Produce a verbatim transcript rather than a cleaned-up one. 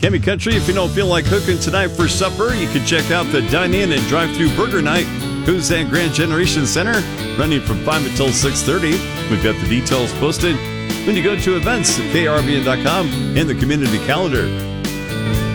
Hemi Country, if you don't feel like cooking tonight for supper, you can check out the Dine-In and Drive-Thru Burger Night, Kuzan Grand Generation Center, running from five until six thirty. We've got the details posted when you go to events at K R B N dot com and the community calendar.